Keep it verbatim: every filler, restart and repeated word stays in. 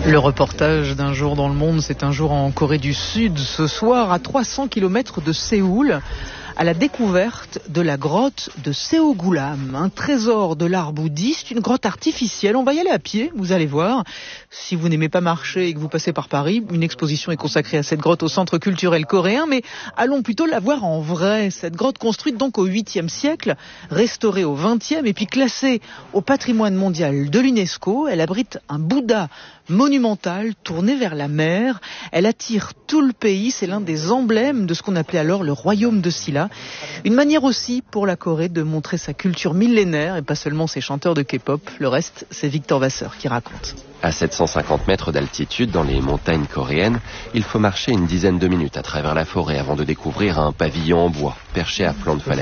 Le reportage d'un jour dans le monde, c'est un jour en Corée du Sud, ce soir à trois cents kilomètres de Séoul, à la découverte de la grotte de Seogulam, un trésor de l'art bouddhiste, une grotte artificielle. On va y aller à pied, vous allez voir. Si vous n'aimez pas marcher et que vous passez par Paris, une exposition est consacrée à cette grotte au Centre culturel coréen, mais allons plutôt la voir en vrai. Cette grotte construite donc au huitième siècle, restaurée au vingtième et puis classée au patrimoine mondial de l'UNESCO. Elle abrite un Bouddha monumental tourné vers la mer. Elle attire tout le pays. C'est l'un des emblèmes de ce qu'on appelait alors le royaume de Silla. Une manière aussi pour la Corée de montrer sa culture millénaire et pas seulement ses chanteurs de K-pop. Le reste, c'est Victor Vasseur qui raconte. À sept cent cinquante mètres d'altitude, dans les montagnes coréennes, il faut marcher une dizaine de minutes à travers la forêt avant de découvrir un pavillon en bois perché à flanc de falaise.